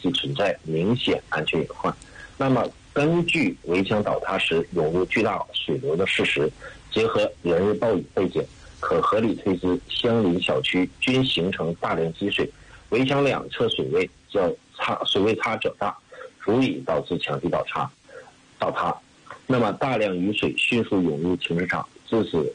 其存在明显安全隐患。那么根据围墙倒塌时涌入巨大水流的事实，结合连日暴雨背景，可合理推知相邻小区均形成大量积水，围墙两侧水位差较大，足以导致墙体倒塌。那么大量雨水迅速涌入停车场，致使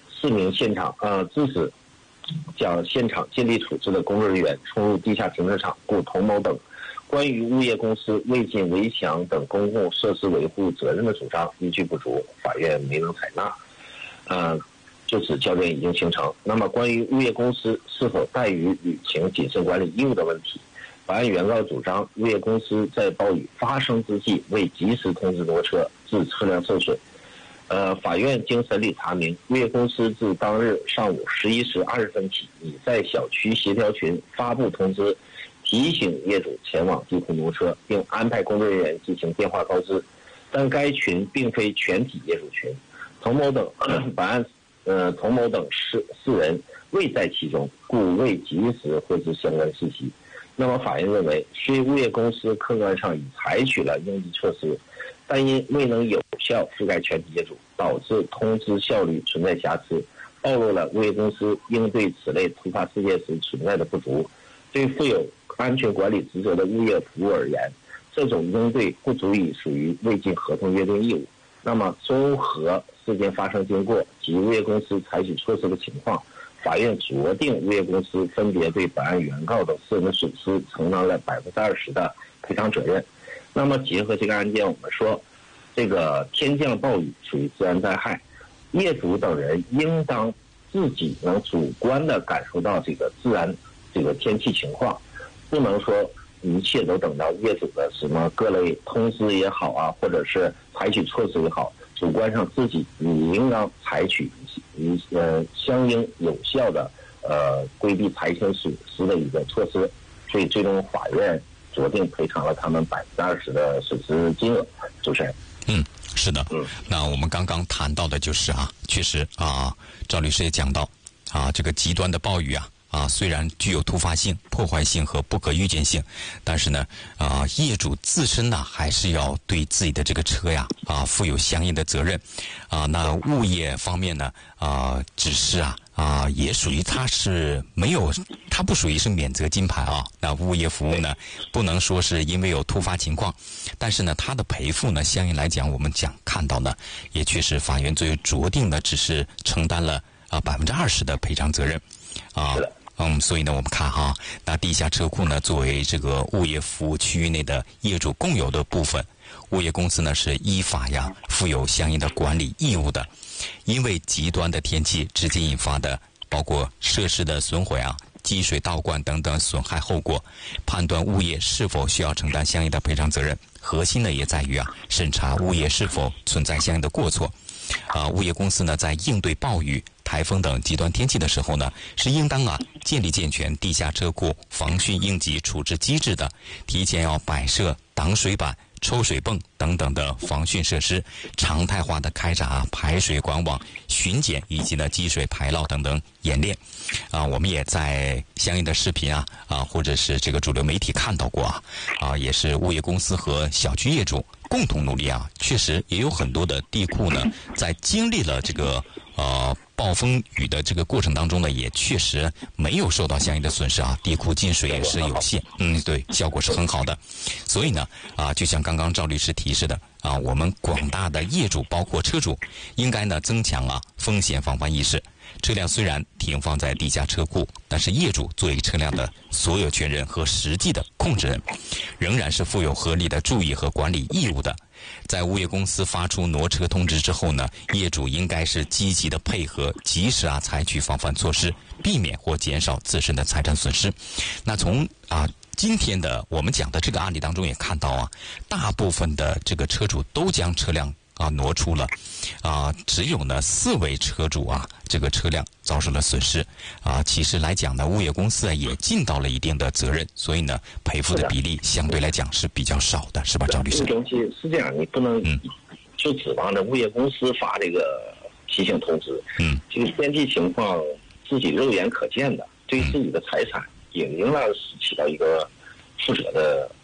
将现场建立处置的工作人员冲入地下停车场，故童某等关于物业公司未尽围墙等公共设施维护责任的主张依据不足，法院没能采纳。就此焦点已经形成。那么关于物业公司是否怠于履行谨慎管理义务的问题，本案原告主张物业公司在暴雨发生之际未及时通知挪车，致车辆受损。法院经审理查明，物业公司自当日上午11时20分起，已在小区协调群发布通知，提醒业主前往地库挪车，并安排工作人员进行电话告知。但该群并非全体业主群，童某等童某等四人未在其中，故未及时获知相关信息。那么法院认为，虽物业公司客观上已采取了应急措施，但因未能有效覆盖全体业主，导致通知效率存在瑕疵，暴露了物业公司应对此类突发事件时存在的不足。对负有安全管理职责的物业服务而言，这种应对不足以属于未尽合同约定义务。那么综合事件发生经过及物业公司采取措施的情况，法院酌定物业公司分别对本案原告等4人的损失承担了20%的赔偿责任。那么结合这个案件，我们说这个天降暴雨属于自然灾害，业主等人应当自己能主观的感受到这个自然这个天气情况，不能说一切都等到业主的什么各类通知也好啊，或者是采取措施也好，主观上自己你应当采取相应有效的规避财产损失的一个措施。所以最终法院酌定赔偿了他们20%的损失金额。主持人， 是的，那我们刚刚谈到的就是确实赵律师也讲到这个极端的暴雨虽然具有突发性、破坏性和不可预见性，但是呢，业主自身呢还是要对自己的这个车负有相应的责任。那物业方面呢，只是也属于它不属于是免责金牌那物业服务呢，不能说是因为有突发情况，但是呢，它的赔付呢，相应来讲，我们看到呢，也确实法院最后酌定呢，只是承担了20%的赔偿责任所以呢，我们看那地下车库呢，作为这个物业服务区域内的业主共有的部分，物业公司呢是依法负有相应的管理义务的。因为极端的天气直接引发的，包括设施的损毁积水倒灌等等损害后果，判断物业是否需要承担相应的赔偿责任，核心呢也在于审查物业是否存在相应的过错。物业公司呢在应对暴雨、台风等极端天气的时候呢，是应当建立健全地下车库防汛应急处置机制的，提前要摆设挡水板、抽水泵等等的防汛设施，常态化的开展排水管网巡检以及呢积水排涝等等演练。我们也在相应的视频或者是这个主流媒体看到过也是物业公司和小区业主共同努力确实也有很多的地库呢，在经历了这个暴风雨的这个过程当中呢，也确实没有受到相应的损失地库进水也是有限，对，效果是很好的。所以呢就像刚刚赵律师提示的我们广大的业主包括车主应该呢增强风险防范意识。车辆虽然停放在地下车库，但是业主作为车辆的所有权人和实际的控制人，仍然是负有合理的注意和管理义务的。在物业公司发出挪车通知之后呢，业主应该是积极的配合，及时采取防范措施，避免或减少自身的财产损失。那从今天的我们讲的这个案例当中也看到大部分的这个车主都将车辆挪出了只有呢4位车主这个车辆遭受了损失其实来讲呢，物业公司也尽到了一定的责任，所以呢赔付的比例相对来讲是比较少的，是吧，赵律师？ 这个东西是这样，你不能就指望着物业公司发这个提醒通知。这个天气情况自己肉眼可见的，对自己的财产也应当是起到一个负责的